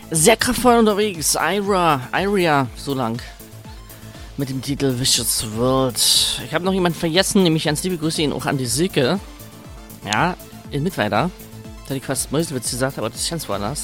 Sehr kraftvoll unterwegs, Iria, so lang. Mit dem Titel Vicious World. Ich habe noch jemanden vergessen, nämlich ganz liebe Grüße ihn auch an die Silke. Ja, in Mittweida. Da hätte ich fast Mäuselwitz gesagt, aber das ist ganz woanders.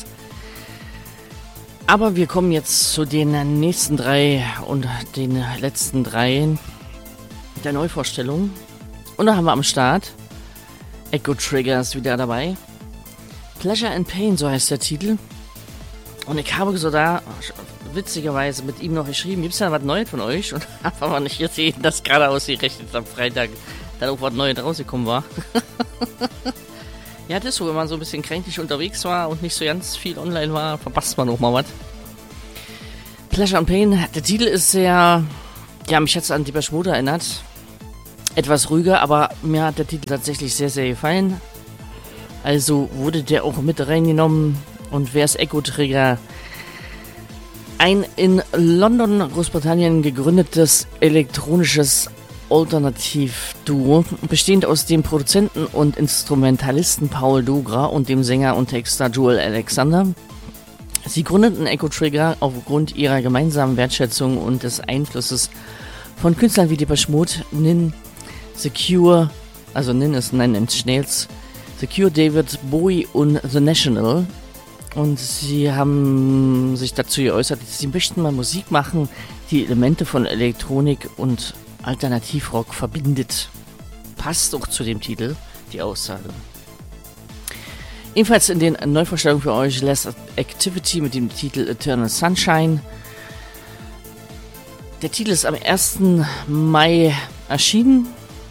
Aber wir kommen jetzt zu den nächsten 3 und den letzten 3 der Neuvorstellung. Und da haben wir am Start Echo Trigger ist wieder dabei. Pleasure and Pain, so heißt der Titel. Und ich habe so da witzigerweise mit ihm noch geschrieben, gibt es da was Neues von euch? Und habe aber nicht gesehen, dass gerade ausgerechnet am Freitag dann auch was Neues rausgekommen war. Ja, das ist so, wenn man so ein bisschen kränklich unterwegs war und nicht so ganz viel online war, verpasst man auch mal was. Pleasure and Pain, der Titel ist sehr, ja, mich hat es an Depeche Mode erinnert. Etwas ruhiger, aber mir hat der Titel tatsächlich sehr, sehr gefallen. Also wurde der auch mit reingenommen. Und wer ist Echo Trigger? Ein in London, Großbritannien gegründetes elektronisches Alternativ-Duo, bestehend aus dem Produzenten und Instrumentalisten Paul Dogra und dem Sänger und Texter Joel Alexander. Sie gründeten Echo Trigger aufgrund ihrer gemeinsamen Wertschätzung und des Einflusses von Künstlern wie Depeche Mode, Nin, The Cure, also Nin ist Nine Inch Nails, The Cure, David Bowie und The National. Und sie haben sich dazu geäußert, sie möchten mal Musik machen, die Elemente von Elektronik und Alternativrock verbindet. Passt auch zu dem Titel, die Aussage. Ebenfalls in den Neuvorstellungen für euch Last Activity mit dem Titel Eternal Sunshine. Der Titel ist am 1. Mai erschienen.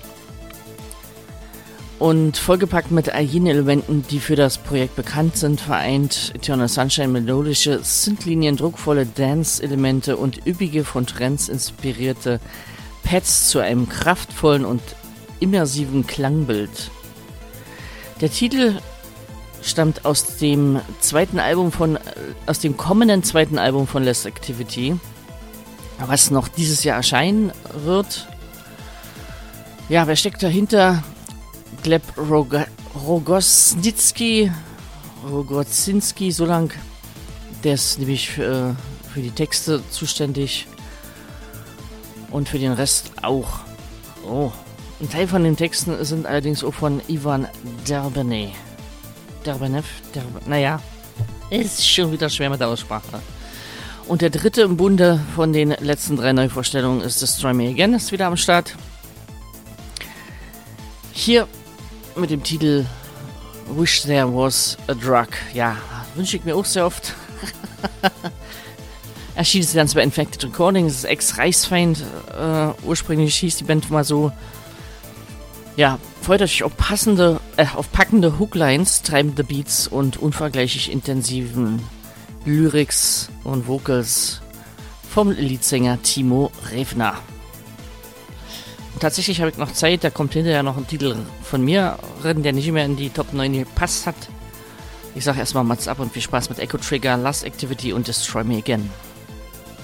Und vollgepackt mit all jenen Elementen, die für das Projekt bekannt sind, vereint Eternal Sunshine melodische Synthlinien, druckvolle Dance-Elemente und üppige, von Trends inspirierte Pads zu einem kraftvollen und immersiven Klangbild. Der Titel stammt aus dem kommenden zweiten Album von Last Activity, was noch dieses Jahr erscheinen wird. Ja, wer steckt dahinter? Gleb Rogozzinski, so lang. Der ist nämlich für die Texte zuständig und für den Rest auch. Oh, ein Teil von den Texten sind allerdings auch von Ivan Derbenev. Naja, ist schon wieder schwer mit der Aussprache. Und der dritte im Bunde von den letzten 3 Neuvorstellungen ist Destroy Me Again, ist wieder am Start. Hier mit dem Titel Wish There Was a Drug. Ja, wünsche ich mir auch sehr oft. Erschien es dann bei Infected Recordings, das ist Ex-Reichsfeind. Ursprünglich hieß die Band mal so. Ja, freut euch auf packende Hooklines, treibende Beats und unvergleichlich intensiven Lyrics und Vocals vom Leadsänger Timo Revner. Tatsächlich habe ich noch Zeit, da kommt hinterher noch ein Titel von mir rein, der nicht mehr in die Top 9 gepasst hat. Ich sage erstmal Mats ab und viel Spaß mit Echo Trigger, Last Activity und Destroy Me Again.